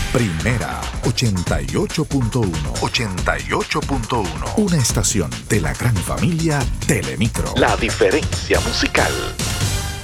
Primera 88.1. 88.1. Una estación de la gran familia Telemicro. La diferencia musical.